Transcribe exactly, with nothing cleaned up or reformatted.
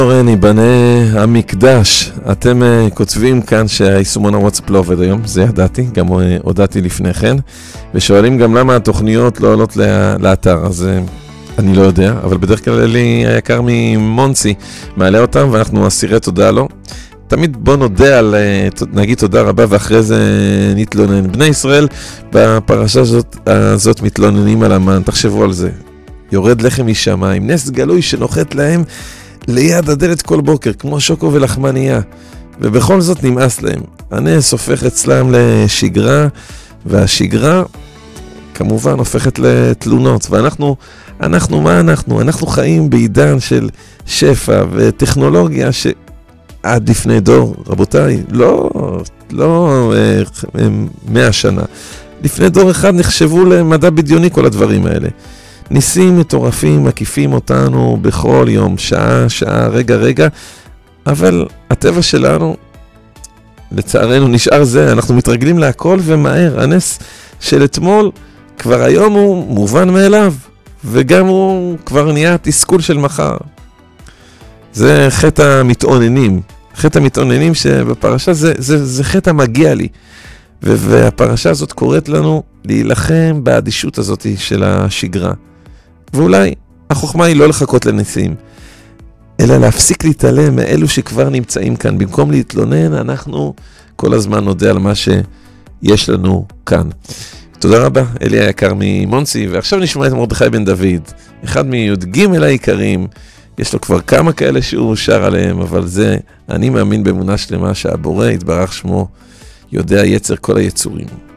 אורן, ייבנה המקדש. אתם uh, כותבים כאן שהיישומון הוואטסאפ לא עובד היום, זה ידעתי, גם uh, הודעתי לפני כן, ושואלים גם למה התוכניות לא עולות לה, לאתר, אז uh, אני לא יודע, אבל בדרך כלל אלי היקר ממונסי מעלה אותם, ואנחנו אסירי תודה לו. תמיד בוא נודה על, uh, נגיד תודה רבה, ואחרי זה נתלונן. בני ישראל בפרשה הזאת, הזאת מתלוננים על המן, תחשבו על זה. יורד לחם משמיים, נס גלוי שנוחת להם ליד הדלת כל בוקר, כמו שוקו ולחמניה, ובכל זאת נמאס להם. הנס הופך אצלם לשגרה, והשגרה כמובן הופכת לתלונות, ואנחנו, אנחנו, מה אנחנו? אנחנו חיים בעידן של שפע וטכנולוגיה שעד לפני דור, רבותיי, לא, לא מאה שנה. לפני דור אחד נחשבו למדע בדיוני כל הדברים האלה. ניסים מטורפים מקיפים אותנו בכל יום, שעה, שעה, רגע, רגע, אבל הטבע שלנו, לצערנו, נשאר זה, אנחנו מתרגלים להכל ומהר. הנס של אתמול כבר היום הוא מובן מאליו, וגם הוא כבר נהיה תסכול של מחר. זה חטא המתאוננים, חטא המתאוננים שבפרשה זה, זה, זה חטא המגיע לי, והפרשה הזאת קוראת לנו להילחם באדישות הזאת של השגרה. ואולי החוכמה היא לא לחכות לניסים, אלא להפסיק להתעלם מאלו שכבר נמצאים כאן. במקום להתלונן, אנחנו כל הזמן נודה על מה שיש לנו כאן. תודה רבה, אלי היקר ממונסי. ועכשיו נשמע את מרדכי בן דוד, אחד מי"ג העיקרים. יש לו כבר כמה כאלה שהוא שר עליהם, אבל זה, אני מאמין באמונה שלמה שהבורא יתברך שמו יודע יצר כל היצורים.